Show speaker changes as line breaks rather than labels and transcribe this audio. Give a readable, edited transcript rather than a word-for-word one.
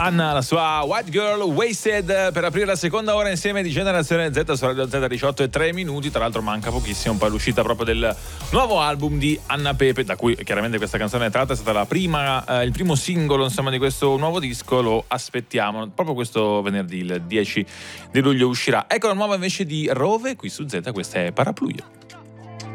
Anna, la sua White Girl Wasted, per aprire la seconda ora insieme di Generazione Z su Radio Z, 18 e 3 minuti. Tra l'altro manca pochissimo poi l'uscita proprio del nuovo album di Anna Pepe, da cui chiaramente questa canzone è tratta. È stata la prima, il primo singolo insomma di questo nuovo disco. Lo aspettiamo proprio questo venerdì, il 10 di luglio uscirà. Ecco la nuova invece di Rove qui su Z, questa è Parapluio.